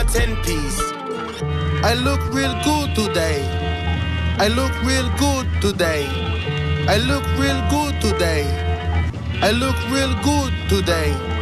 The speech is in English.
10 piece. I look real good today. I look real good today. I look real good today. I look real good today.